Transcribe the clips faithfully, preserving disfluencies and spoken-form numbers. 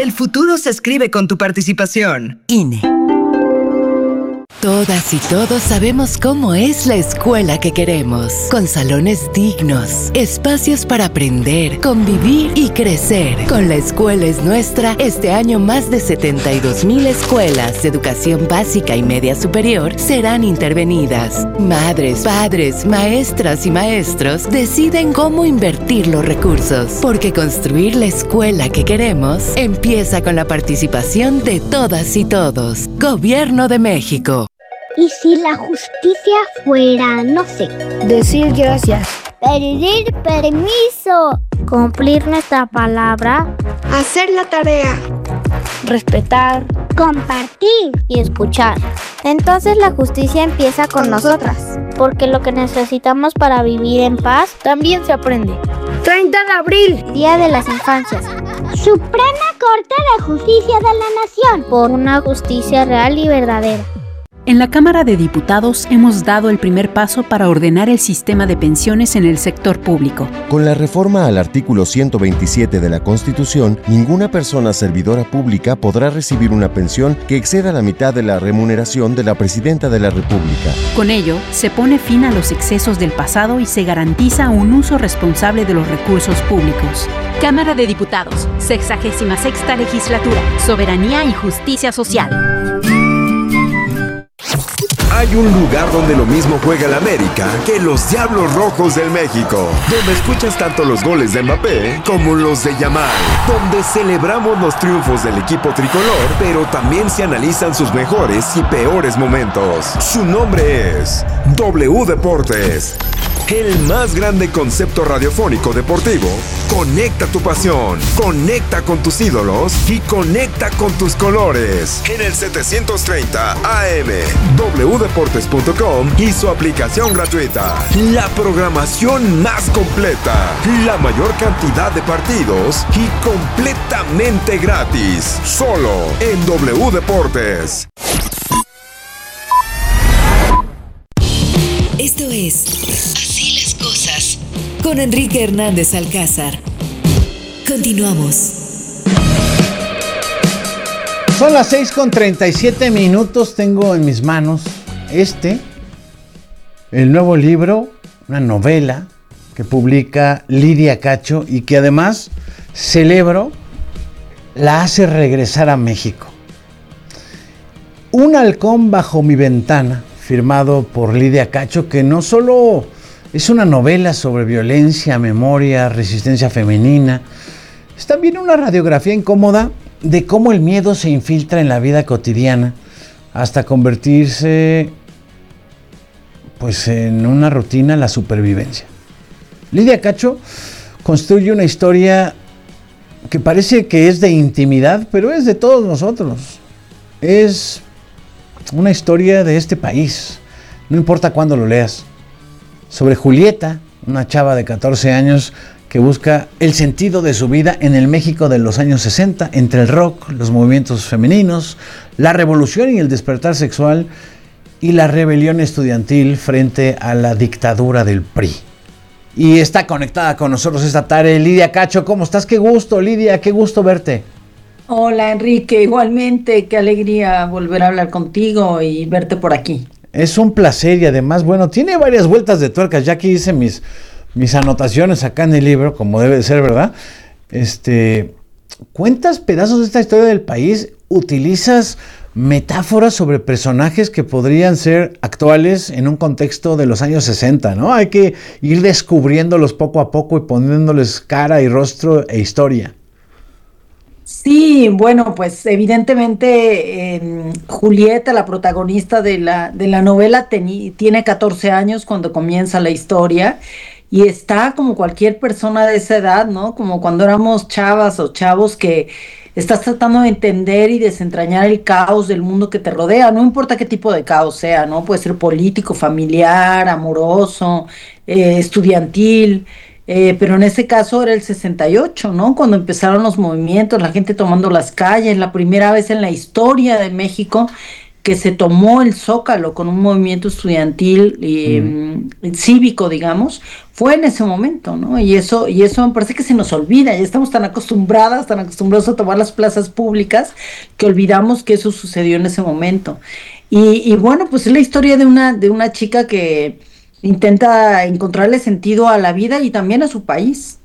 El futuro se escribe con tu participación. I N E. Todas y todos sabemos cómo es la escuela que queremos, con salones dignos, espacios para aprender, convivir y crecer. Con La Escuela es Nuestra, este año más de setenta y dos mil escuelas de educación básica y media superior serán intervenidas. Madres, padres, maestras y maestros deciden cómo invertir los recursos, porque construir la escuela que queremos empieza con la participación de todas y todos. Gobierno de México. ¿Y si la justicia fuera, no sé, decir gracias, pedir permiso, cumplir nuestra palabra, hacer la tarea, respetar, compartir y escuchar? Entonces la justicia empieza con, con nosotras, porque lo que necesitamos para vivir en paz también se aprende. treinta de abril, Día de las Infancias. Suprema Corte de Justicia de la Nación, por una justicia real y verdadera. En la Cámara de Diputados hemos dado el primer paso para ordenar el sistema de pensiones en el sector público. Con la reforma al artículo ciento veintisiete de la Constitución, ninguna persona servidora pública podrá recibir una pensión que exceda la mitad de la remuneración de la Presidenta de la República. Con ello, se pone fin a los excesos del pasado y se garantiza un uso responsable de los recursos públicos. Cámara de Diputados, sexagésima sexta legislatura, Soberanía y Justicia Social. Hay un lugar donde lo mismo juega el América que los Diablos Rojos del México, donde escuchas tanto los goles de Mbappé como los de Yamal, donde celebramos los triunfos del equipo tricolor, pero también se analizan sus mejores y peores momentos. Su nombre es W Deportes, el más grande concepto radiofónico deportivo. Conecta tu pasión, conecta con tus ídolos y conecta con tus colores. En el setecientos treinta A M, w deportes punto com y su aplicación gratuita. La programación más completa, la mayor cantidad de partidos y completamente gratis. Solo en W Deportes. Esto es Así las Cosas con Enrique Hernández Alcázar. Continuamos. Son las seis con treinta y siete minutos. Tengo en mis manos este, el nuevo libro, una novela que publica Lidia Cacho y que además celebro la hace regresar a México. Un halcón bajo mi ventana, firmado por Lidia Cacho, que no solo es una novela sobre violencia, memoria, resistencia femenina, es también una radiografía incómoda de cómo el miedo se infiltra en la vida cotidiana hasta convertirse pues en una rutina, la supervivencia. Lidia Cacho construye una historia que parece que es de intimidad, pero es de todos nosotros. Es una historia de este país, no importa cuándo lo leas. Sobre Julieta, una chava de catorce años que busca el sentido de su vida en el México de los años sesenta, entre el rock, los movimientos femeninos, la revolución y el despertar sexual y la rebelión estudiantil frente a la dictadura del P R I. Y está conectada con nosotros esta tarde Lidia Cacho. ¿Cómo estás? Qué gusto, Lidia, qué gusto verte. Hola, Enrique, igualmente, qué alegría volver a hablar contigo y verte por aquí. Es un placer y además, bueno, tiene varias vueltas de tuercas. Ya que hice mis, mis anotaciones acá en el libro, como debe de ser, ¿verdad? Este, cuentas pedazos de esta historia del país, utilizas metáforas sobre personajes que podrían ser actuales en un contexto de los años sesenta, ¿no? Hay que ir descubriéndolos poco a poco y poniéndoles cara y rostro e historia. Sí, bueno, pues evidentemente eh, Julieta, la protagonista de la, de la novela, teni, tiene catorce años cuando comienza la historia y está como cualquier persona de esa edad, ¿no? Como cuando éramos chavas o chavos que estás tratando de entender y desentrañar el caos del mundo que te rodea, no importa qué tipo de caos sea, ¿no? Puede ser político, familiar, amoroso, eh, estudiantil. Eh, pero en ese caso era el sesenta y ocho, ¿no? Cuando empezaron los movimientos, la gente tomando las calles, la primera vez en la historia de México que se tomó el Zócalo con un movimiento estudiantil y mm. cívico, digamos, fue en ese momento, ¿no? Y eso, y eso me parece que se nos olvida, ya estamos tan acostumbradas, tan acostumbrados a tomar las plazas públicas, que olvidamos que eso sucedió en ese momento. Y, y bueno, pues es la historia de una, de una chica que intenta encontrarle sentido a la vida y también a su país.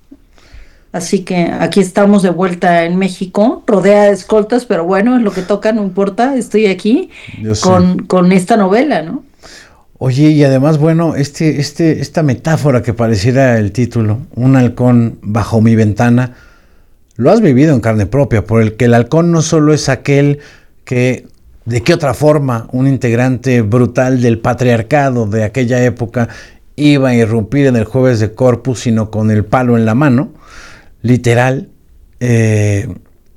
Así que aquí estamos de vuelta en México, rodea de escoltas, pero bueno, es lo que toca, no importa, estoy aquí con, con esta novela, ¿no? Oye, y además, bueno, este, este, esta metáfora que pareciera el título, un halcón bajo mi ventana, lo has vivido en carne propia, por el que el halcón no solo es aquel que, de qué otra forma, un integrante brutal del patriarcado de aquella época iba a irrumpir en el jueves de Corpus, sino con el palo en la mano, literal, eh,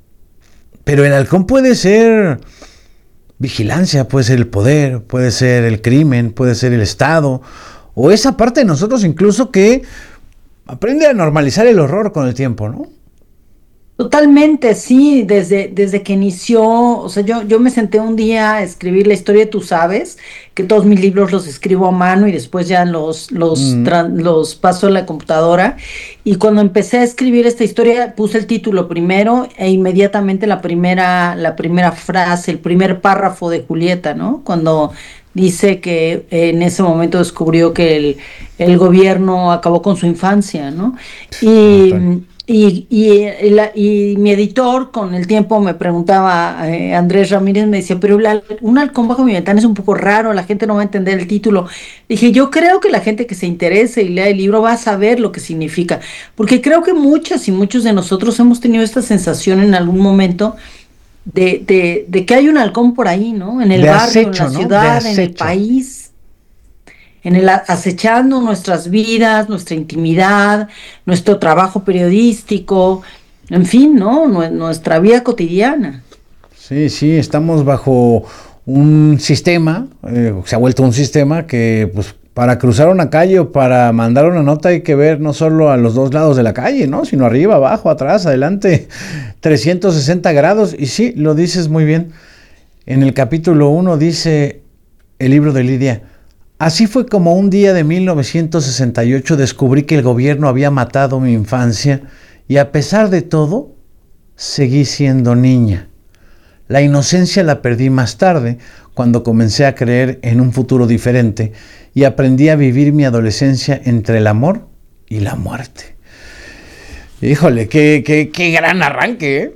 pero el halcón puede ser vigilancia, puede ser el poder, puede ser el crimen, puede ser el Estado, o esa parte de nosotros incluso que aprende a normalizar el horror con el tiempo, ¿no? Totalmente, sí, desde, desde que inició, o sea, yo, yo me senté un día a escribir la historia de Tú Sabes, que todos mis libros los escribo a mano y después ya los, los, mm. tra- los paso a la computadora, y cuando empecé a escribir esta historia puse el título primero e inmediatamente la primera, la primera frase, el primer párrafo de Julieta, ¿no? Cuando dice que en ese momento descubrió que el, el gobierno acabó con su infancia, ¿no? Y... Okay. Y, y, y, la, y mi editor con el tiempo me preguntaba, eh, Andrés Ramírez me decía, pero la, un halcón bajo mi ventana es un poco raro, la gente no va a entender el título. Dije, yo creo que la gente que se interese y lea el libro va a saber lo que significa, porque creo que muchas y muchos de nosotros hemos tenido esta sensación en algún momento de, de, de que hay un halcón por ahí, ¿no? En el de barrio, acecho, en la ¿no? ciudad, en el país. En el acechando nuestras vidas, nuestra intimidad, nuestro trabajo periodístico, en fin, ¿no? Nuestra vida cotidiana. Sí, sí, estamos bajo un sistema, eh, se ha vuelto un sistema que, pues, para cruzar una calle o para mandar una nota hay que ver no solo a los dos lados de la calle, ¿no? Sino arriba, abajo, atrás, adelante, trescientos sesenta grados. Y sí, lo dices muy bien. En el capítulo uno dice el libro de Lidia: así fue como un día de mil novecientos sesenta y ocho descubrí que el gobierno había matado mi infancia y a pesar de todo, seguí siendo niña. La inocencia la perdí más tarde, cuando comencé a creer en un futuro diferente y aprendí a vivir mi adolescencia entre el amor y la muerte. Híjole, qué, qué, qué gran arranque, ¿eh?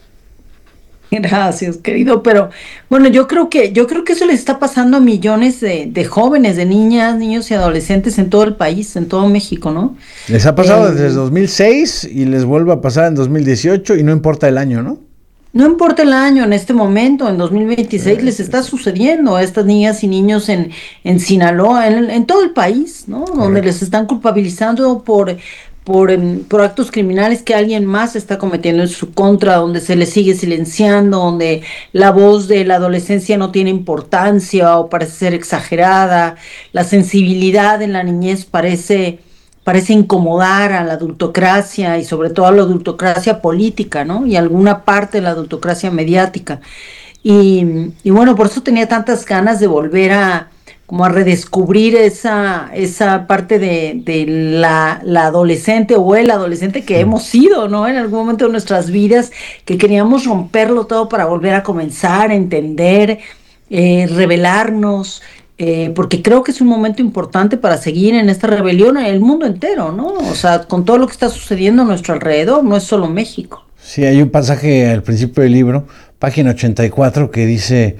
Gracias, querido, pero bueno, yo creo que yo creo que eso le está pasando a millones de, de jóvenes, de niñas, niños y adolescentes en todo el país, en todo México, ¿no? Les ha pasado eh, desde dos mil seis y les vuelve a pasar en dos mil dieciocho y no importa el año, ¿no? No importa el año, en este momento, en dos mil veintiséis, sí, les está sucediendo a estas niñas y niños en, en Sinaloa, en, en todo el país, ¿no? Correcto. Donde les están culpabilizando por... Por, por actos criminales que alguien más está cometiendo en su contra, donde se les sigue silenciando, donde la voz de la adolescencia no tiene importancia o parece ser exagerada, la sensibilidad en la niñez parece, parece incomodar a la adultocracia y sobre todo a la adultocracia política, ¿no? Y alguna parte de la adultocracia mediática. Y, y bueno, por eso tenía tantas ganas de volver a como a redescubrir esa, esa parte de, de la, la adolescente o el adolescente que hemos sido, ¿no? En algún momento de nuestras vidas, que queríamos romperlo todo para volver a comenzar, a entender, eh, rebelarnos, eh, porque creo que es un momento importante para seguir en esta rebelión en el mundo entero, ¿no? O sea, con todo lo que está sucediendo a nuestro alrededor, no es solo México. Sí, hay un pasaje al principio del libro, página ochenta y cuatro, que dice: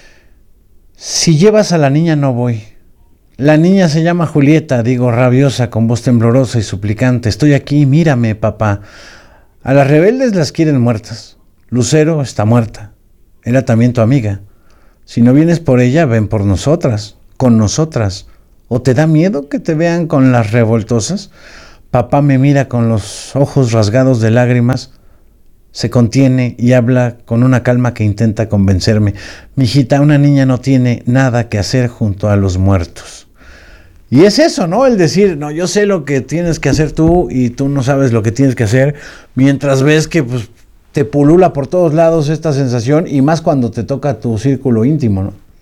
si llevas a la niña no voy. La niña se llama Julieta, digo rabiosa, con voz temblorosa y suplicante. Estoy aquí, mírame, papá. A las rebeldes las quieren muertas. Lucero está muerta. Era también tu amiga. Si no vienes por ella, ven por nosotras, con nosotras. ¿O te da miedo que te vean con las revoltosas? Papá me mira con los ojos rasgados de lágrimas. Se contiene y habla con una calma que intenta convencerme. Mijita, una niña no tiene nada que hacer junto a los muertos. Y es eso, ¿no? El decir, no, yo sé lo que tienes que hacer tú y tú no sabes lo que tienes que hacer, mientras ves que pues, te pulula por todos lados esta sensación, y más cuando te toca tu círculo íntimo, ¿no?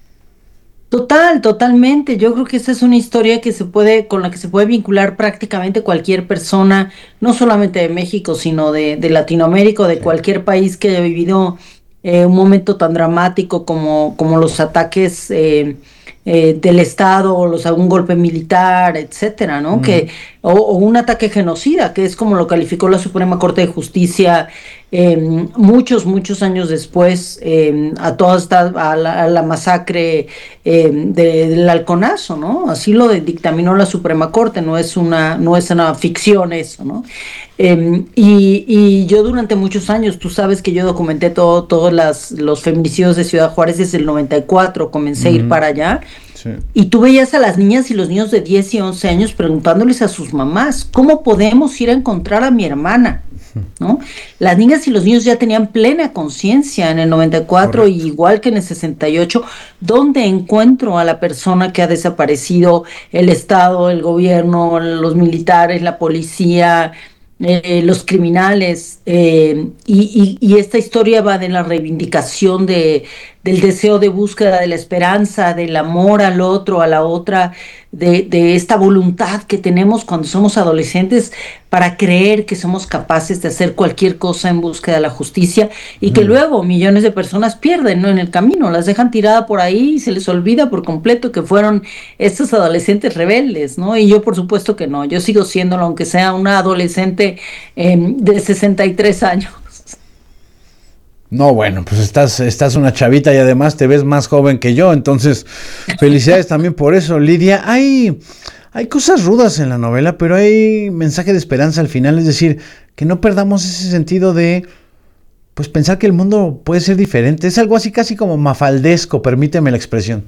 Total, totalmente. Yo creo que esa es una historia que se puede, con la que se puede vincular prácticamente cualquier persona, no solamente de México, sino de, de Latinoamérica o de cualquier país que haya vivido eh, un momento tan dramático como, como los ataques eh, eh, del Estado o los, un golpe militar, etcétera, ¿no? Mm. Que, o, o un ataque genocida, que es como lo calificó la Suprema Corte de Justicia eh, muchos, muchos años después, eh, a toda esta, a la, a la masacre eh, de, del Halconazo, ¿no? Así lo de, dictaminó la Suprema Corte, no es una, no es una ficción eso, ¿no? Eh, y, y yo durante muchos años, tú sabes que yo documenté todo, todos las, los feminicidios de Ciudad Juárez desde el noventa y cuatro, comencé uh-huh. a ir para allá. Sí. Y tú veías a las niñas y los niños de diez y once años preguntándoles a sus mamás, ¿cómo podemos ir a encontrar a mi hermana? ¿No? Las niñas y los niños ya tenían plena conciencia en el noventa y cuatro, y igual que en el sesenta y ocho, ¿dónde encuentro a la persona que ha desaparecido? El Estado, el gobierno, los militares, la policía, eh, los criminales, eh, y, y, y esta historia va de la reivindicación de, del deseo de búsqueda de la esperanza, del amor al otro, a la otra, de, de esta voluntad que tenemos cuando somos adolescentes para creer que somos capaces de hacer cualquier cosa en búsqueda de la justicia, y que mm. luego millones de personas pierden, ¿no?, en el camino, las dejan tirada por ahí y se les olvida por completo que fueron estos adolescentes rebeldes, ¿no? Y yo por supuesto que no, yo sigo siéndolo, aunque sea una adolescente eh, de sesenta y tres años. No, bueno, pues estás, estás una chavita y además te ves más joven que yo, entonces felicidades también por eso. Lidia, hay, hay cosas rudas en la novela, pero hay mensaje de esperanza al final, es decir, que no perdamos ese sentido de, pues, pensar que el mundo puede ser diferente. Es algo así casi como mafaldesco, permíteme la expresión.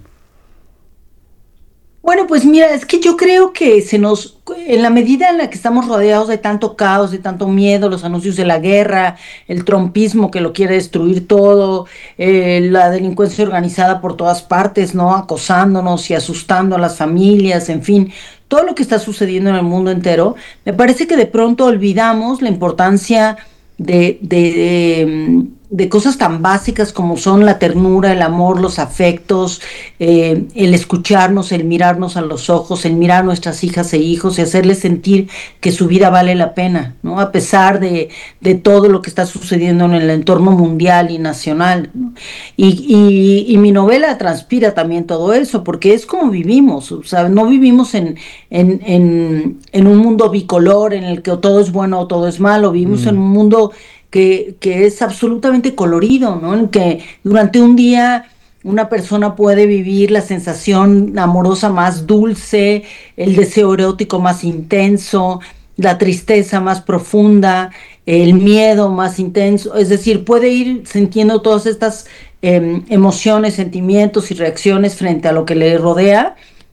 Bueno, pues mira, es que yo creo que se nos, en la medida en la que estamos rodeados de tanto caos, de tanto miedo, los anuncios de la guerra, el trumpismo que lo quiere destruir todo, eh, la delincuencia organizada por todas partes, ¿no?, acosándonos y asustando a las familias, en fin, todo lo que está sucediendo en el mundo entero, me parece que de pronto olvidamos la importancia de, de, de, de cosas tan básicas como son la ternura, el amor, los afectos, eh, el escucharnos, el mirarnos a los ojos, el mirar a nuestras hijas e hijos y hacerles sentir que su vida vale la pena, ¿no?, a pesar de, de todo lo que está sucediendo en el entorno mundial y nacional, ¿no? Y, y, y mi novela transpira también todo eso, porque es como vivimos, o sea, no vivimos en, en, en, en un mundo bicolor en el que o todo es bueno o todo es malo, vivimos mm. en un mundo Que, que es absolutamente colorido, ¿no?, en que durante un día una persona puede vivir la sensación amorosa más dulce, el deseo erótico más intenso, la tristeza más profunda, el miedo más intenso, es decir, puede ir sintiendo todas estas eh, emociones, sentimientos y reacciones frente a lo que le rodea.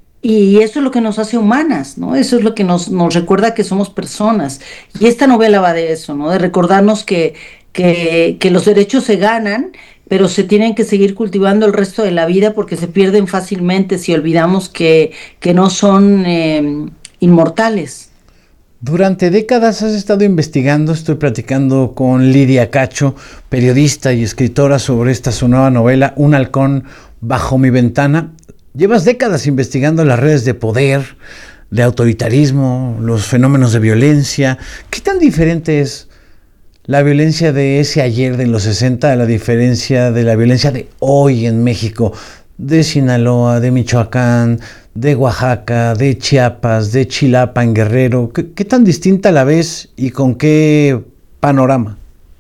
Y eso es lo que nos hace humanas, ¿no? Eso es lo que nos, nos recuerda que somos personas. Y esta novela va de eso, ¿no? De recordarnos que, que, que los derechos se ganan, pero se tienen que seguir cultivando el resto de la vida porque se pierden fácilmente si olvidamos que, que no son eh, inmortales. Durante décadas has estado investigando, estoy platicando con Lidia Cacho, periodista y escritora, sobre esta su nueva novela, Un halcón bajo mi ventana. Llevas décadas investigando las redes de poder, de autoritarismo, los fenómenos de violencia. ¿Qué tan diferente es la violencia de ese ayer de los sesenta a la diferencia de la violencia de hoy en México? De Sinaloa, de Michoacán, de Oaxaca, de Chiapas, de Chilapa en Guerrero. ¿Qué, qué tan distinta la ves y con qué panorama?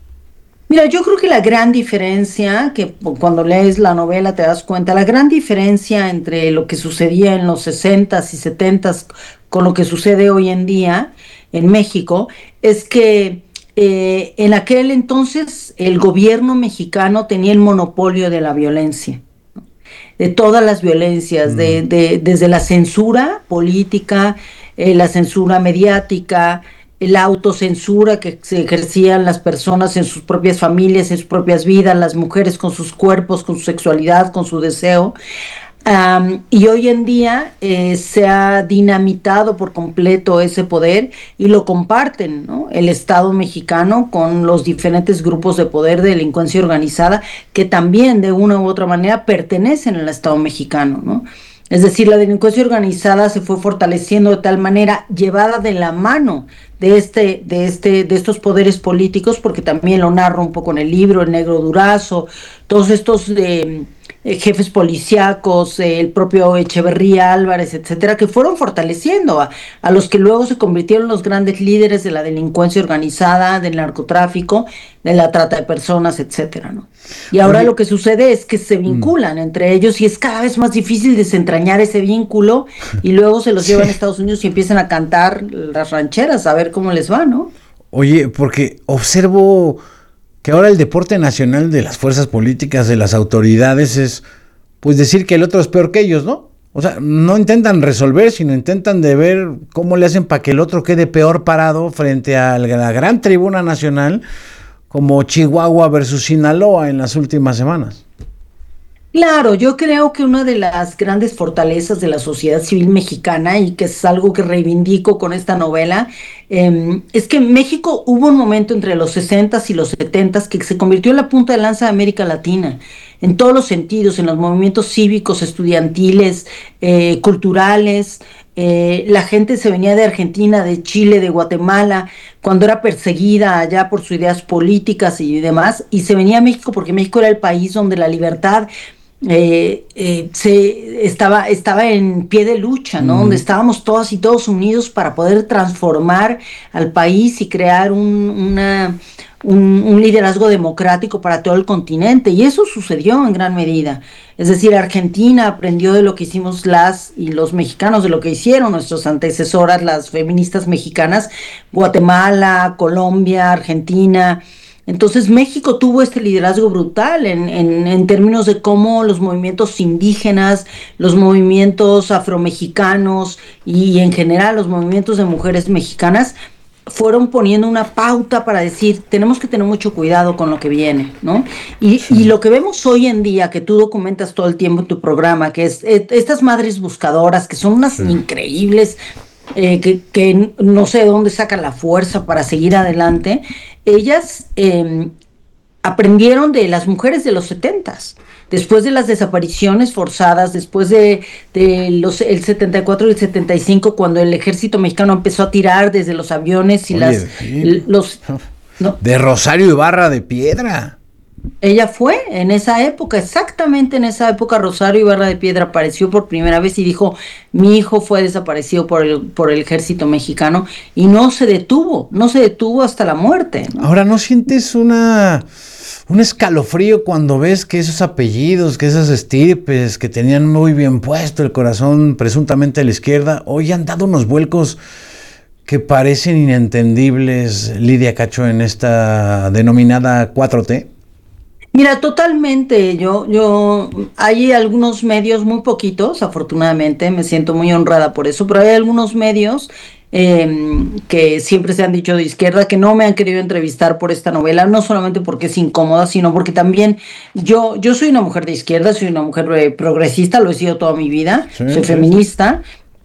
Mira, yo creo que la gran diferencia, que cuando lees la novela te das cuenta, la gran diferencia entre lo que sucedía en los sesentas y setentas con lo que sucede hoy en día en México, es que eh, en aquel entonces el gobierno mexicano tenía el monopolio de la violencia, ¿no?, de todas las violencias, mm. de, de, desde la censura política, eh, la censura mediática, la autocensura que se ejercían las personas en sus propias familias, en sus propias vidas, las mujeres con sus cuerpos, con su sexualidad, con su deseo, Um, y hoy en día eh, se ha dinamitado por completo ese poder y lo comparten, ¿no? El Estado mexicano con los diferentes grupos de poder de delincuencia organizada que también de una u otra manera pertenecen al Estado mexicano, ¿no? Es decir, la delincuencia organizada se fue fortaleciendo de tal manera, llevada de la mano de este, de este, de estos poderes políticos, porque también lo narro un poco en el libro, el Negro Durazo, todos estos eh, eh, jefes policíacos, eh, el propio Echeverría Álvarez, etcétera, que fueron fortaleciendo a, a los que luego se convirtieron en los grandes líderes de la delincuencia organizada, del narcotráfico, de la trata de personas, etcétera, ¿no? Y ahora Oye, lo que sucede es que se vinculan mm. entre ellos y es cada vez más difícil desentrañar ese vínculo y luego se los sí. llevan a Estados Unidos y empiezan a cantar las rancheras, a ver cómo les va, ¿no? Oye, porque observo que ahora el deporte nacional de las fuerzas políticas, de las autoridades, es pues decir que el otro es peor que ellos, ¿no? O sea, no intentan resolver, sino intentan de ver cómo le hacen para que el otro quede peor parado frente a la gran tribuna nacional, como Chihuahua versus Sinaloa en las últimas semanas. Claro, yo creo que una de las grandes fortalezas de la sociedad civil mexicana, y que es algo que reivindico con esta novela, eh, es que en México hubo un momento entre los sesentas y los setentas que se convirtió en la punta de lanza de América Latina, en todos los sentidos, en los movimientos cívicos, estudiantiles, eh, culturales. Eh, la gente se venía de Argentina, de Chile, de Guatemala, cuando era perseguida allá por sus ideas políticas y demás, y se venía a México porque México era el país donde la libertad eh, eh, se estaba, estaba en pie de lucha, ¿no? Mm. Donde estábamos todas y todos unidos para poder transformar al país y crear un, una... Un, un liderazgo democrático para todo el continente, y eso sucedió en gran medida. Es decir, Argentina aprendió de lo que hicimos las y los mexicanos, de lo que hicieron nuestras antecesoras, las feministas mexicanas, Guatemala, Colombia, Argentina. Entonces México tuvo este liderazgo brutal en, en, en términos de cómo los movimientos indígenas, los movimientos afromexicanos y en general los movimientos de mujeres mexicanas fueron poniendo una pauta para decir, tenemos que tener mucho cuidado con lo que viene, ¿no? Y, sí. y lo que vemos hoy en día, que tú documentas todo el tiempo en tu programa, que es eh, estas madres buscadoras, que son unas sí. increíbles, eh, que, que no sé de dónde sacan la fuerza para seguir adelante, ellas eh, aprendieron de las mujeres de los setentas. Después de las desapariciones forzadas, después de, de los el setenta y cuatro y el setenta y cinco, cuando el ejército mexicano empezó a tirar desde los aviones y Oye, las sí. los ¿no? de Rosario Ibarra de Piedra. Ella fue en esa época, exactamente en esa época, Rosario Ibarra de Piedra apareció por primera vez y dijo, mi hijo fue desaparecido por el, por el ejército mexicano, y no se detuvo, no se detuvo hasta la muerte, ¿no? Ahora, ¿no sientes una... un escalofrío cuando ves que esos apellidos, que esas estirpes que tenían muy bien puesto el corazón presuntamente a la izquierda, hoy han dado unos vuelcos que parecen inentendibles, Lidia Cacho, en esta denominada cuatro T? Mira, totalmente, yo, yo, hay algunos medios, muy poquitos, afortunadamente, me siento muy honrada por eso, pero hay algunos medios Eh, que siempre se han dicho de izquierda, que no me han querido entrevistar por esta novela, no solamente porque es incómoda, sino porque también yo, yo soy una mujer de izquierda, soy una mujer eh, progresista, lo he sido toda mi vida, sí, soy sí, feminista,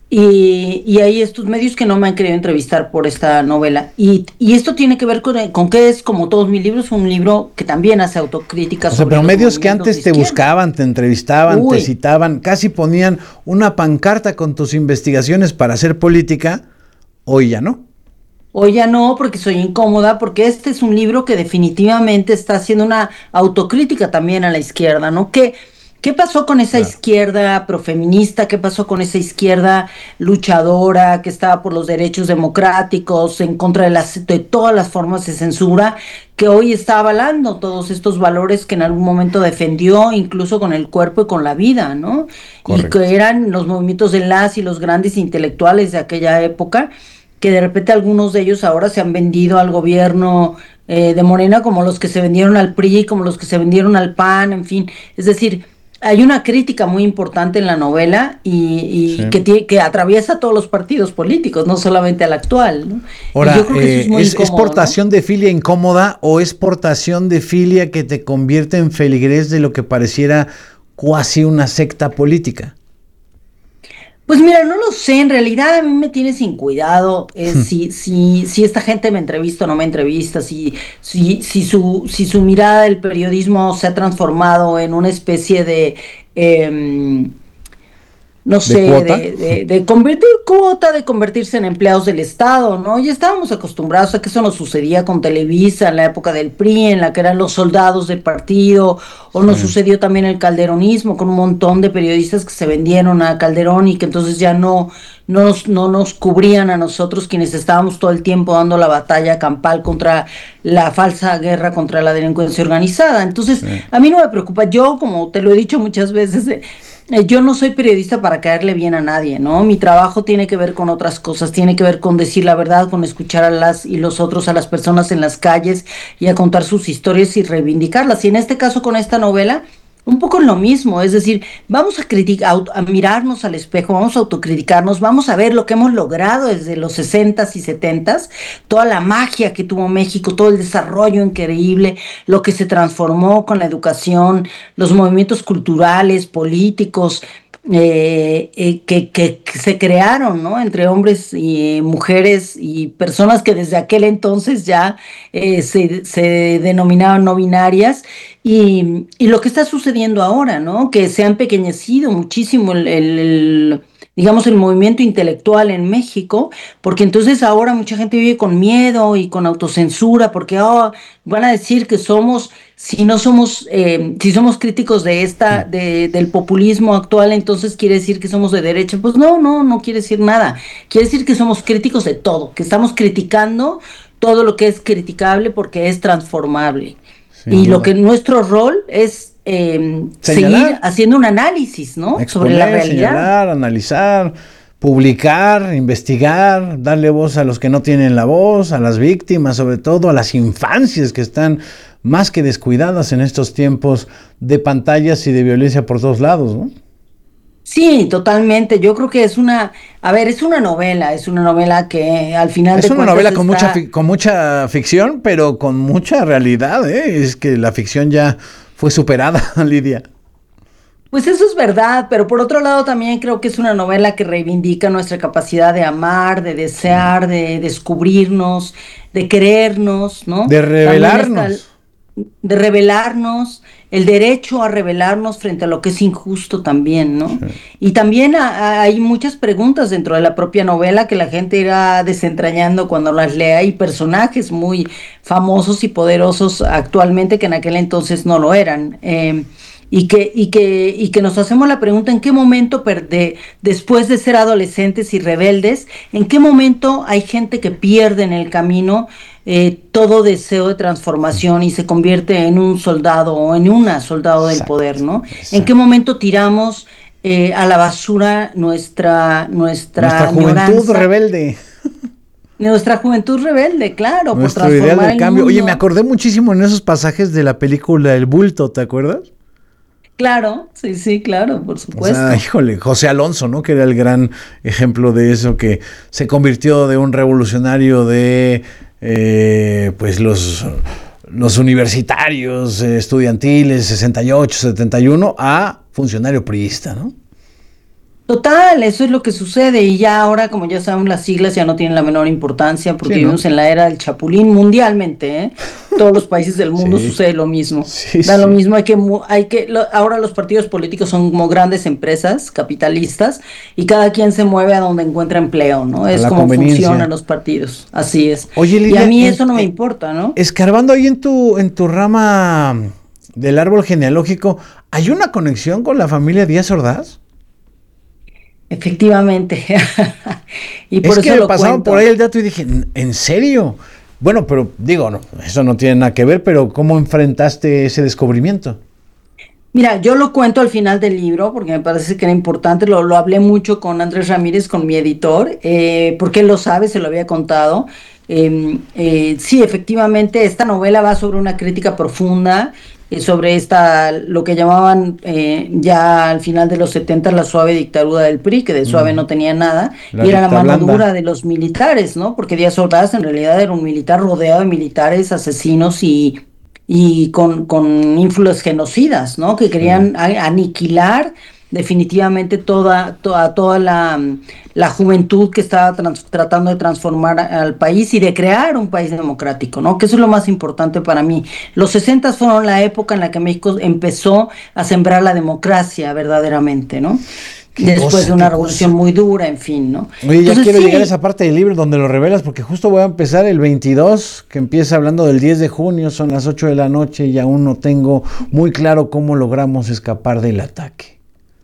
y, y hay estos medios que no me han querido entrevistar por esta novela, y, y esto tiene que ver con, con que es, como todos mis libros, un libro que también hace autocrítica. O sea, pero medios que antes te buscaban, te entrevistaban, Uy. te citaban, casi ponían una pancarta con tus investigaciones para hacer política. Hoy ya no. Hoy ya no, porque soy incómoda, porque este es un libro que definitivamente está haciendo una autocrítica también a la izquierda, ¿no? ¿Qué, qué pasó con esa claro. izquierda profeminista? ¿Qué pasó con esa izquierda luchadora que estaba por los derechos democráticos, en contra de, las, de todas las formas de censura, que hoy está avalando todos estos valores que en algún momento defendió, incluso con el cuerpo y con la vida, ¿no? Correcto. Y que eran los movimientos de las y los grandes intelectuales de aquella época, que de repente algunos de ellos ahora se han vendido al gobierno eh, de Morena, como los que se vendieron al P R I, como los que se vendieron al P A N, en fin. Es decir, hay una crítica muy importante en la novela y, y sí. que, tiene, que atraviesa todos los partidos políticos, no solamente al actual, ¿no? Ahora, yo creo que eh, eso es, muy ¿es, incómodo, ¿es portación ¿no? de filia incómoda o es portación de filia que te convierte en feligrés de lo que pareciera cuasi una secta política? Pues mira, no lo sé, en realidad a mí me tiene sin cuidado eh, si, si, si esta gente me entrevista o no me entrevista, si, si, si, su, si su mirada del periodismo se ha transformado en una especie de... Eh, no sé, cuota? de, de, de convertir cuota, de convertirse en empleados del Estado, ¿no? Ya estábamos acostumbrados a que eso nos sucedía con Televisa en la época del P R I, en la que eran los soldados del partido, o nos sí. sucedió también el calderonismo, con un montón de periodistas que se vendieron a Calderón y que entonces ya no, no, nos, no nos cubrían a nosotros, quienes estábamos todo el tiempo dando la batalla campal contra la falsa guerra contra la delincuencia organizada. Entonces, sí. a mí no me preocupa. Yo, como te lo he dicho muchas veces, eh, yo no soy periodista para caerle bien a nadie, ¿no? Mi trabajo tiene que ver con otras cosas, tiene que ver con decir la verdad, con escuchar a las y los otros, a las personas en las calles y a contar sus historias y reivindicarlas. Y en este caso con esta novela, un poco en lo mismo, es decir, vamos a criticar, a mirarnos al espejo, vamos a autocriticarnos, vamos a ver lo que hemos logrado desde los sesentas y setentas, toda la magia que tuvo México, todo el desarrollo increíble, lo que se transformó con la educación, los movimientos culturales, políticos, Eh, eh, que, que, que se crearon, ¿no? Entre hombres y eh, mujeres y personas que desde aquel entonces ya eh, se, se denominaban no binarias y, y lo que está sucediendo ahora, ¿no? Que se ha empequeñecido muchísimo el, el, el digamos, el movimiento intelectual en México, porque entonces ahora mucha gente vive con miedo y con autocensura, porque oh, van a decir que somos, si no somos, eh, si somos críticos de esta, de, del populismo actual, entonces quiere decir que somos de derecha. Pues no, no, no quiere decir nada. Quiere decir que somos críticos de todo, que estamos criticando todo lo que es criticable porque es transformable. Sí, y lo que nuestro rol es Eh, seguir haciendo un análisis, ¿no? Exponer, sobre la realidad. Señalar, analizar, publicar, investigar, darle voz a los que no tienen la voz, a las víctimas, sobre todo a las infancias que están más que descuidadas en estos tiempos de pantallas y de violencia por todos lados, ¿no? Sí, totalmente. Yo creo que es una, a ver, es una novela, es una novela que al final es de una cuentas novela con está... mucha con mucha ficción, pero con mucha realidad, ¿eh? Es que la ficción ya fue superada, Lidia. Pues eso es verdad, pero por otro lado también creo que es una novela que reivindica nuestra capacidad de amar, de desear, de descubrirnos, de querernos, ¿no? De revelarnos. De revelarnos, el derecho a revelarnos frente a lo que es injusto también, ¿no? Sí. Y también a, a, hay muchas preguntas dentro de la propia novela que la gente irá desentrañando cuando las lea, y personajes muy famosos y poderosos actualmente que en aquel entonces no lo eran. Eh, y que, y que, y que nos hacemos la pregunta en qué momento, de, después de ser adolescentes y rebeldes, en qué momento hay gente que pierde en el camino eh, todo deseo de transformación y se convierte en un soldado o en una soldado del exacto, poder, ¿no? Exacto. ¿En qué momento tiramos eh, a la basura nuestra nuestra, nuestra juventud rebelde? Nuestra juventud rebelde, claro, nuestro por transformar ideal del el cambio. mundo. Oye, me acordé muchísimo en esos pasajes de la película El Bulto, ¿te acuerdas? Claro, sí, sí, claro, por supuesto. O sea, híjole, José Alonso, ¿no? Que era el gran ejemplo de eso, que se convirtió de un revolucionario de, eh, pues, los, los universitarios eh, estudiantiles, sesenta y ocho, setenta y uno, a funcionario priista, ¿no? Total, eso es lo que sucede, y ya ahora, como ya sabemos, las siglas ya no tienen la menor importancia porque sí, ¿no? vivimos en la era del chapulín mundialmente, ¿eh? Todos los países del mundo sí. sucede lo mismo. Sí, da sí. lo mismo, hay que, hay que, lo, ahora los partidos políticos son como grandes empresas capitalistas y cada quien se mueve a donde encuentra empleo, ¿no? Es como funcionan los partidos, así es. Oye, Lidia, y a mí en, eso no me en, importa, ¿no? Escarbando ahí en tu, en tu rama del árbol genealógico, ¿hay una conexión con la familia Díaz Ordaz? Efectivamente. Y por es eso que me lo pasaron cuento. por ahí el dato y dije, ¿en serio? Bueno, pero digo, no, eso no tiene nada que ver, pero ¿cómo enfrentaste ese descubrimiento? Mira, yo lo cuento al final del libro porque me parece que era importante, lo, lo hablé mucho con Andrés Ramírez, con mi editor, eh, porque él lo sabe, se lo había contado. Eh, eh, sí, efectivamente, esta novela va sobre una crítica profunda, eh, sobre esta, lo que llamaban eh, ya al final de los setenta la suave dictadura del P R I, que de suave mm. no tenía nada, la y era la mano blanda. dura de los militares, ¿no? Porque Díaz Ordaz en realidad era un militar rodeado de militares, asesinos y y con, con ínfulas genocidas, ¿no? Que querían a- aniquilar definitivamente toda, toda, toda la, la juventud que estaba trans- tratando de transformar a- al país y de crear un país democrático, ¿no? Que eso es lo más importante para mí. Los sesentas fueron la época en la que México empezó a sembrar la democracia verdaderamente, ¿no? Después cosa, de una qué revolución cosa. muy dura, en fin, ¿no? Oye, ya Entonces, quiero sí, llegar a esa parte del libro donde lo revelas, porque justo voy a empezar el veintidós, que empieza hablando del diez de junio, son las ocho de la noche y aún no tengo muy claro cómo logramos escapar del ataque.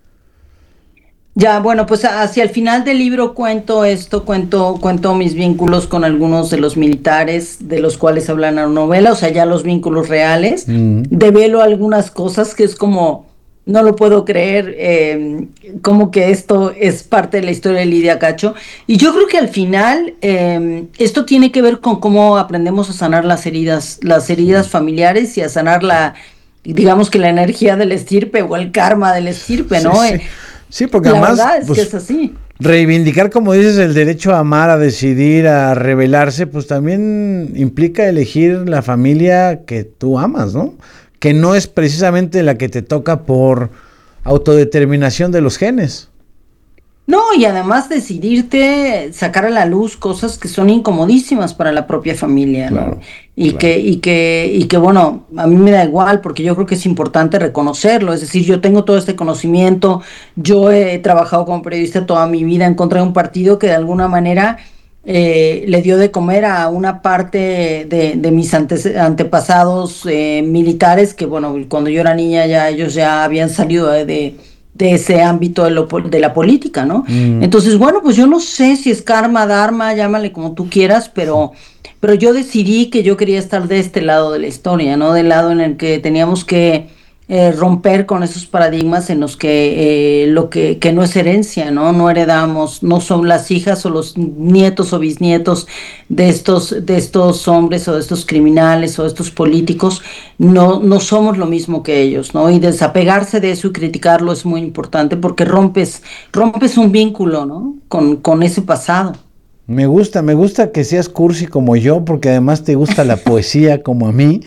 Ya, bueno, pues hacia el final del libro cuento esto, cuento, cuento mis vínculos con algunos de los militares de los cuales habla la novela, o sea, ya los vínculos reales. Mm. Develo algunas cosas que es como, no lo puedo creer, eh, como que esto es parte de la historia de Lidia Cacho. Y yo creo que al final eh, esto tiene que ver con cómo aprendemos a sanar las heridas, las heridas familiares y a sanar la, digamos que la energía del estirpe o el karma del estirpe, ¿no? Sí, sí. Sí, porque La además verdad es pues, que es así. reivindicar, como dices, el derecho a amar, a decidir, a rebelarse, pues también implica elegir la familia que tú amas, ¿no? Que no es precisamente la que te toca por autodeterminación de los genes. No, y además decidirte sacar a la luz cosas que son incomodísimas para la propia familia, ¿no? Claro, Y claro. que, y que, y que bueno, a mí me da igual, porque yo creo que es importante reconocerlo. Es decir, yo tengo todo este conocimiento, yo he trabajado como periodista toda mi vida en contra de un partido que de alguna manera eh, le dio de comer a una parte de, de mis antes- antepasados eh, militares, que bueno, cuando yo era niña ya ellos ya habían salido de, de de ese ámbito de, lo, pol- de la política, ¿no? Mm. Entonces, bueno, pues yo no sé si es karma, dharma, llámale como tú quieras, pero, pero yo decidí que yo quería estar de este lado de la historia, ¿no? Del lado en el que teníamos que eh, romper con esos paradigmas en los que eh, lo que, que no es herencia, ¿no? No heredamos, no son las hijas o los nietos o bisnietos de estos, de estos hombres o de estos criminales o de estos políticos, no, no somos lo mismo que ellos, ¿no? Y desapegarse de eso y criticarlo es muy importante porque rompes, rompes un vínculo, ¿no? Con, con ese pasado. Me gusta, me gusta que seas cursi como yo, porque además te gusta la poesía como a mí.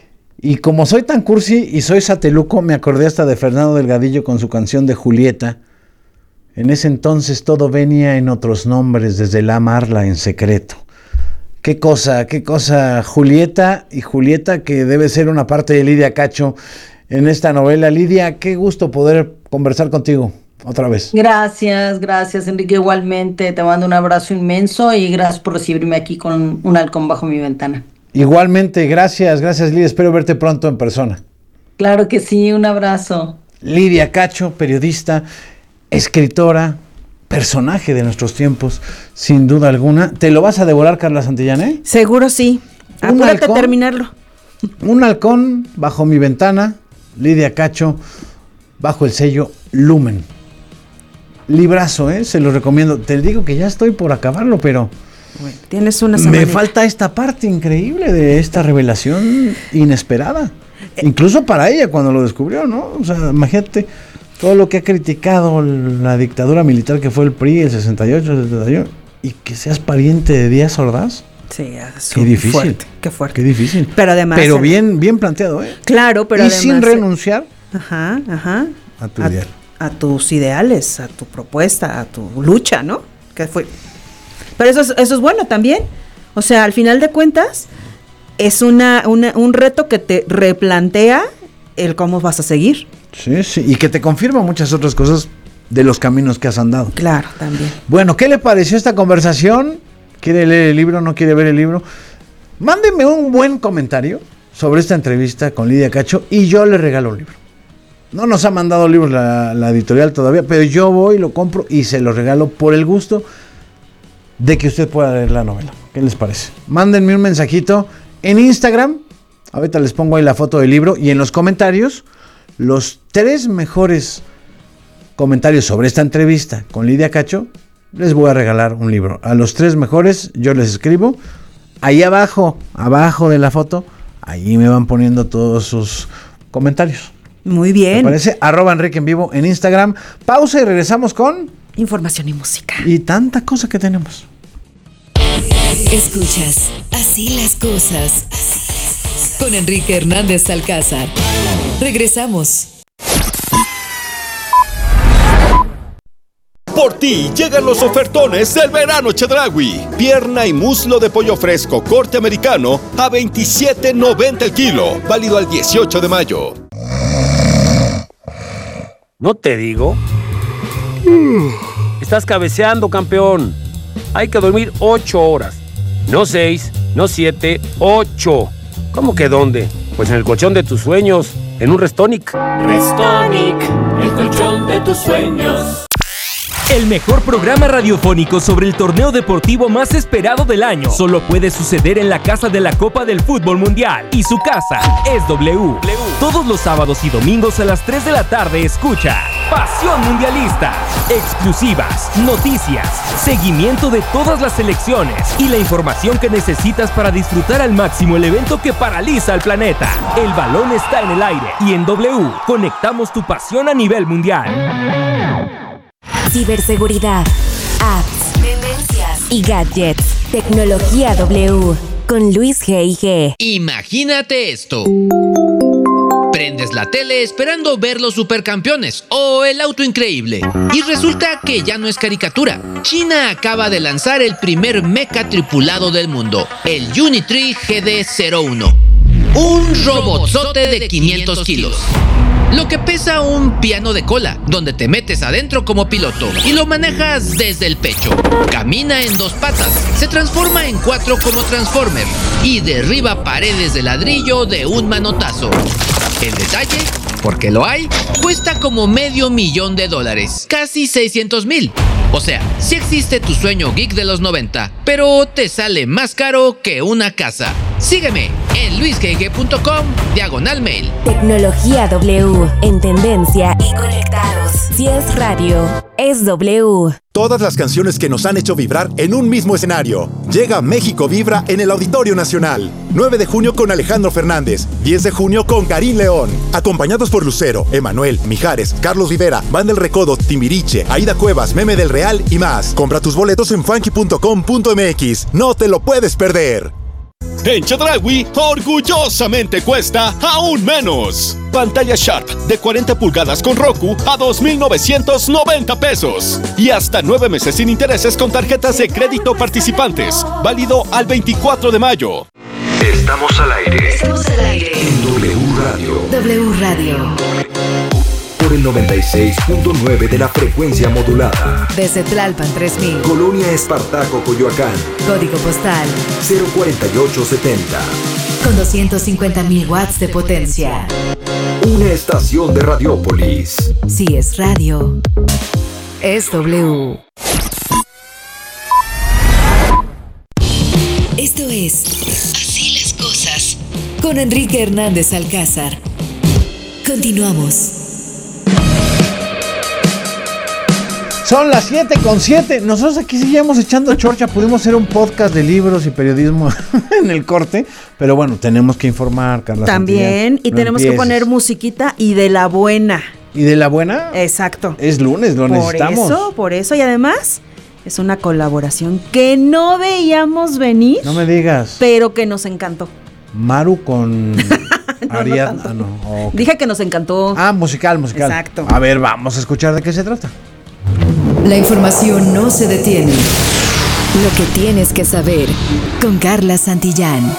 Y como soy tan cursi y soy sateluco, me acordé hasta de Fernando Delgadillo con su canción de Julieta. En ese entonces todo venía en otros nombres, desde el amarla en secreto. Qué cosa, qué cosa, Julieta y Julieta, que debe ser una parte de Lidia Cacho en esta novela. Lidia, qué gusto poder conversar contigo otra vez. Gracias, gracias Enrique, igualmente te mando un abrazo inmenso y gracias por recibirme aquí con un halcón bajo mi ventana. Igualmente, gracias, gracias Lidia, espero verte pronto en persona. Claro que sí, un abrazo. Lidia Cacho, periodista, escritora, personaje de nuestros tiempos, sin duda alguna. ¿Te lo vas a devorar, Carla Santillán? Seguro sí. Un Apúrate halcón. a terminarlo. Un halcón bajo mi ventana, Lidia Cacho, bajo el sello Lumen. Librazo, ¿eh? Se lo recomiendo. Te digo que ya estoy por acabarlo, pero Bueno, tienes una me semanita. falta esta parte increíble de esta revelación inesperada. Incluso para ella cuando lo descubrió, ¿no? O sea, imagínate todo lo que ha criticado la dictadura militar que fue el P R I, el sesenta y ocho, el setenta y ocho, y que seas pariente de Díaz Ordaz. Sí, es Qué difícil. fuerte, qué fuerte. Qué difícil. Pero además... Pero el- bien, bien planteado, ¿eh? Claro, pero y además... sin renunciar Ajá, ajá. a tu ideal. A tus ideales, a tu propuesta, a tu lucha, ¿no? Que fue... Pero eso es, eso es bueno también. O sea, al final de cuentas, es una, una, un reto que te replantea el cómo vas a seguir. Sí, sí. Y que te confirma muchas otras cosas de los caminos que has andado. Claro, también. Bueno, ¿qué le pareció esta conversación? ¿Quiere leer el libro? ¿No quiere ver el libro? Mándeme un buen comentario sobre esta entrevista con Lidia Cacho y yo le regalo un libro. No nos ha mandado libros la, la editorial todavía, pero yo voy, lo compro y se lo regalo por el gusto de que usted pueda leer la novela. ¿Qué les parece? Mándenme un mensajito en Instagram. Ahorita les pongo ahí la foto del libro y en los comentarios los tres mejores comentarios sobre esta entrevista con Lidia Cacho. Les voy a regalar un libro. A los tres mejores yo les escribo. Ahí abajo, abajo de la foto, ahí me van poniendo todos sus comentarios. Muy bien. ¿Me parece? Arroba Enrique en Vivo en Instagram. Pausa y regresamos con... Información y música. Y tanta cosa que tenemos. Escuchas, así las cosas. Así las cosas. con Enrique Hernández Alcázar. Regresamos. Por ti llegan los ofertones del verano Chedraui. Pierna y muslo de pollo fresco corte americano a veintisiete noventa el kilo. Válido al dieciocho de mayo. ¿No te digo? Estás cabeceando, campeón. Hay que dormir ocho horas. No seis, no siete, ocho. ¿Cómo que dónde? Pues en el colchón de tus sueños, en un Restonic. Restonic, el colchón de tus sueños. El mejor programa radiofónico sobre el torneo deportivo más esperado del año solo puede suceder en la casa de la Copa del Fútbol Mundial. Y su casa es W. Todos los sábados y domingos a las tres de la tarde escucha Pasión Mundialista. Exclusivas, noticias, seguimiento de todas las selecciones y la información que necesitas para disfrutar al máximo el evento que paraliza al planeta. El balón está en el aire y en W conectamos tu pasión a nivel mundial. Ciberseguridad, apps, tendencias y gadgets. Tecnología W con Luis G I G. Imagínate esto. Prendes la tele esperando ver los supercampeones o el auto increíble. Y resulta que ya no es caricatura. China acaba de lanzar el primer mecha tripulado del mundo, el Unitree G D cero uno. Un robotzote de quinientos kilos. Lo que pesa un piano de cola, donde te metes adentro como piloto y lo manejas desde el pecho. Camina en dos patas, se transforma en cuatro como Transformer y derriba paredes de ladrillo de un manotazo. El detalle, porque lo hay, cuesta como medio millón de dólares, casi seiscientos mil. O sea, sí existe tu sueño geek de los noventa, pero te sale más caro que una casa. Sígueme en luisgg.com diagonal mail. Tecnología W, en tendencia y conectados. Si es radio, es W. Todas las canciones que nos han hecho vibrar en un mismo escenario. Llega México Vibra en el Auditorio Nacional. nueve de junio con Alejandro Fernández. diez de junio con Karim León. Acompañados por Lucero, Emanuel, Mijares, Carlos Rivera, Banda El Recodo, Timbiriche, Aida Cuevas, Meme del Real y más. Compra tus boletos en funky punto com punto m x. No te lo puedes perder. En Chedraui, orgullosamente cuesta aún menos. Pantalla Sharp de cuarenta pulgadas con Roku a dos mil novecientos noventa pesos. Y hasta nueve meses sin intereses con tarjetas de crédito participantes. Válido al veinticuatro de mayo. Estamos al aire. Estamos al aire. En W Radio. W Radio. Por el noventa y seis punto nueve de la frecuencia modulada. Desde Tlalpan tres mil. Colonia Espartaco, Coyoacán. Código postal cero cuarenta y ocho setenta. Con doscientos cincuenta mil watts de potencia. Una estación de Radiópolis. Si es radio, es W. Esto es Así las cosas con Enrique Hernández Alcázar. Continuamos. Son las siete con siete. Nosotros aquí seguíamos echando chorcha. Pudimos hacer un podcast de libros y periodismo en el corte. Pero bueno, tenemos que informar, Carla. También. Santillán. Y No tenemos empieces. que poner musiquita y de la buena. ¿Y de la buena? Exacto. Es lunes, lo por necesitamos. Por eso, por eso. Y además, es una colaboración que no veíamos venir. No me digas. Pero que nos encantó. Maru con no Ariadna. tanto. Ah, no. Okay. Dije que nos encantó. Ah, musical, musical. Exacto. A ver, vamos a escuchar de qué se trata. La información no se detiene. Lo que tienes que saber con Carla Santillán.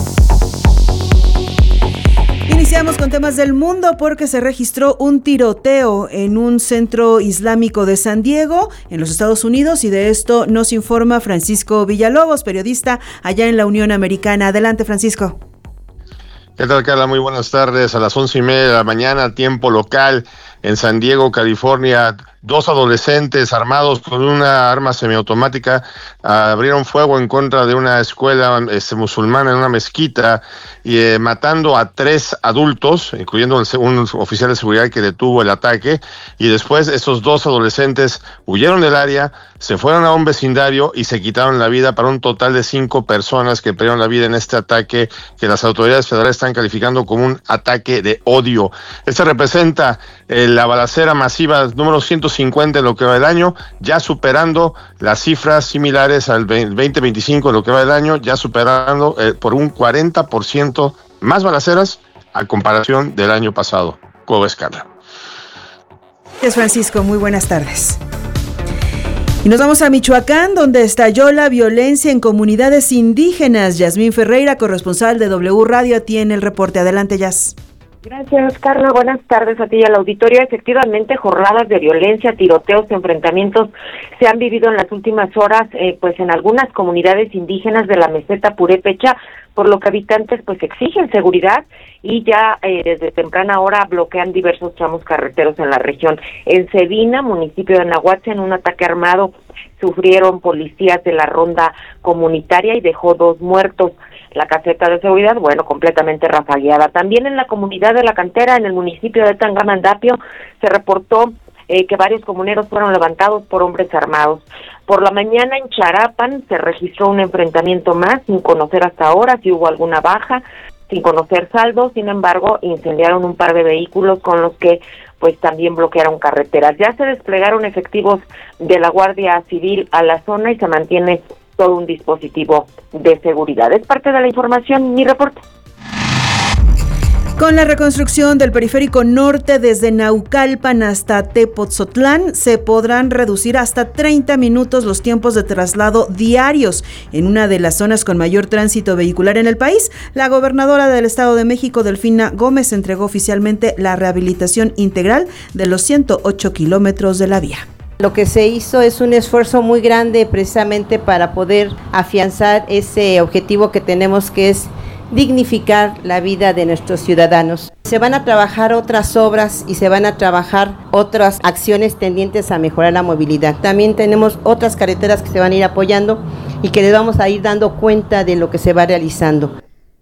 Iniciamos con temas del mundo porque se registró un tiroteo en un centro islámico de San Diego, en los Estados Unidos, y de esto nos informa Francisco Villalobos, periodista allá en la Unión Americana. Adelante, Francisco. ¿Qué tal, Carla? Muy buenas tardes. A las once y media de la mañana, tiempo local, en San Diego, California, dos adolescentes armados con una arma semiautomática abrieron fuego en contra de una escuela este, musulmana en una mezquita y eh, matando a tres adultos, incluyendo un oficial de seguridad que detuvo el ataque, y después esos dos adolescentes huyeron del área, se fueron a un vecindario y se quitaron la vida, para un total de cinco personas que perdieron la vida en este ataque que las autoridades federales están calificando como un ataque de odio. Este representa eh, la balacera masiva número ciento cincuenta en lo que va del año, ya superando las cifras similares al veinte veinticinco en lo que va del año, ya superando eh, por un cuarenta por ciento más balaceras a comparación del año pasado. ¿Cómo ves, Carla? Gracias, Francisco. Muy buenas tardes. Y nos vamos a Michoacán, donde estalló la violencia en comunidades indígenas. Yasmín Ferreira, corresponsal de W Radio, tiene el reporte. Adelante, Yas. Gracias, Carla. Buenas tardes a ti y al auditorio. Efectivamente, jornadas de violencia, tiroteos, enfrentamientos se han vivido en las últimas horas, eh, pues en algunas comunidades indígenas de la meseta Purépecha, por lo que habitantes pues exigen seguridad y ya eh, desde temprana hora bloquean diversos tramos carreteros en la región. En Cedina, municipio de Nahuatl, en un ataque armado sufrieron policías de la ronda comunitaria y dejó dos muertos. La caseta de seguridad, bueno, completamente rafagueada. También en la comunidad de La Cantera, en el municipio de Tangamandapio, se reportó eh, que varios comuneros fueron levantados por hombres armados. Por la mañana en Charapan se registró un enfrentamiento más, sin conocer hasta ahora si hubo alguna baja, sin conocer saldo. Sin embargo, incendiaron un par de vehículos con los que pues también bloquearon carreteras. Ya se desplegaron efectivos de la Guardia Civil a la zona y se mantiene todo un dispositivo de seguridad. Es parte de la información, mi reporte. Con la reconstrucción del periférico norte desde Naucalpan hasta Tepotzotlán, se podrán reducir hasta treinta minutos los tiempos de traslado diarios en una de las zonas con mayor tránsito vehicular en el país. La gobernadora del Estado de México, Delfina Gómez, entregó oficialmente la rehabilitación integral de los ciento ocho kilómetros de la vía. Lo que se hizo es un esfuerzo muy grande precisamente para poder afianzar ese objetivo que tenemos, que es dignificar la vida de nuestros ciudadanos. Se van a trabajar otras obras y se van a trabajar otras acciones tendientes a mejorar la movilidad. También tenemos otras carreteras que se van a ir apoyando y que les vamos a ir dando cuenta de lo que se va realizando.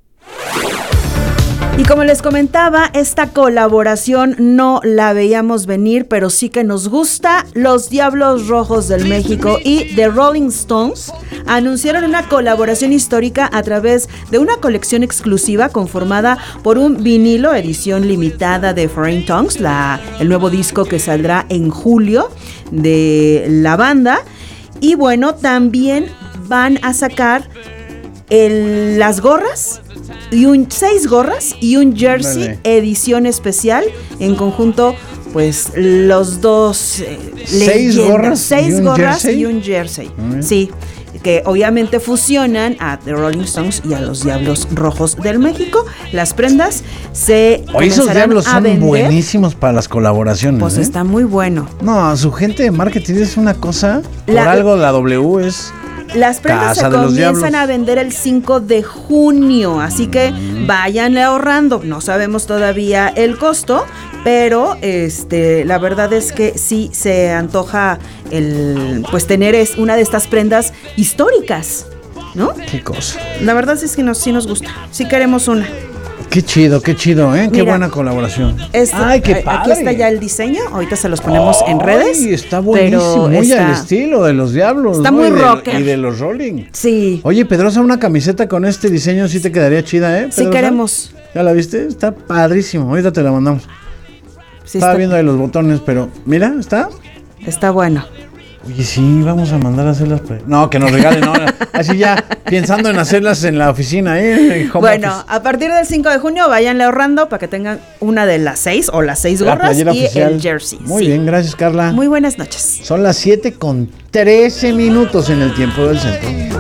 Y como les comentaba, esta colaboración no la veíamos venir, pero sí que nos gusta. Los Diablos Rojos del México y The Rolling Stones anunciaron una colaboración histórica a través de una colección exclusiva conformada por un vinilo edición limitada de Foreign Tongues, la, el nuevo disco que saldrá en julio de la banda. Y bueno, también van a sacar el, las gorras, y un seis gorras y un jersey Dale. edición especial en conjunto, pues los dos eh, seis leyendas, gorras seis y un gorras jersey. y un jersey, mm. sí, que obviamente fusionan a The Rolling Stones y a los Diablos Rojos del México. Las prendas se Oye, esos Diablos a son vender. buenísimos para las colaboraciones. Pues ¿eh? está muy bueno. No, su gente de marketing es una cosa, La, por algo la W es... Las prendas Casa se de comienzan a vender el cinco de junio, así que váyanle ahorrando. No sabemos todavía el costo, pero este, la verdad es que sí se antoja el, pues tener es una de estas prendas históricas, ¿no? Qué cosa. La verdad es que nos, sí nos gusta, sí queremos una. Qué chido, qué chido, ¿eh? Qué Mira, buena colaboración. Esto, Ay, qué padre. Aquí está ya el diseño, ahorita se los ponemos Ay, en redes. Está buenísimo, muy está, al estilo de los Diablos. Está ¿no? muy y rocker. De, y de los Rolling. Sí. Oye, Pedrosa, una camiseta con este diseño sí te quedaría chida, ¿eh? Pedrosa? Sí queremos. ¿Ya la viste? Está padrísimo, ahorita te la mandamos. Sí, Estaba está... viendo ahí los botones, pero mira, ¿está? Está bueno. Oye, sí, vamos a mandar a hacerlas. No, que nos regalen, no. Así ya, pensando en hacerlas en la oficina, ¿eh? Bueno, office. A partir del cinco de junio, váyanle ahorrando para que tengan una de las seis o las seis gorras y oficial. El jersey. Muy sí. bien, gracias, Carla. Muy buenas noches. Son las siete con trece minutos en el tiempo del centro.